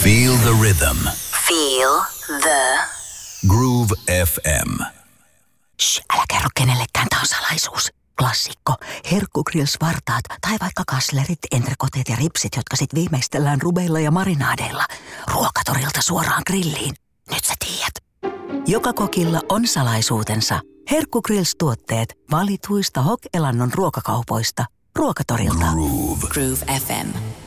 Feel the rhythm. Feel the Groove FM. Älä kerro kenellekään, tää on salaisuus. Klassikko. Herkkugrills-vartaat tai vaikka kaslerit, entrekoteet ja ripsit, jotka sit viimeistellään rubeilla ja marinaadeilla. Ruokatorilta suoraan grilliin. Nyt sä tiedät. Joka kokilla on salaisuutensa. Herkkugrills-tuotteet valituista Hok-elannon ruokakaupoista. Ruokatorilta. Groove. Groove FM.